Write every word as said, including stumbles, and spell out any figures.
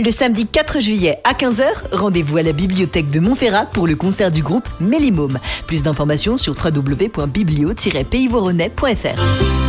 Le samedi quatre juillet à quinze heures, rendez-vous à la bibliothèque de Montferrat pour le concert du groupe Mélimôme. Plus d'informations sur w w w point biblio tiret pays voronais point f r.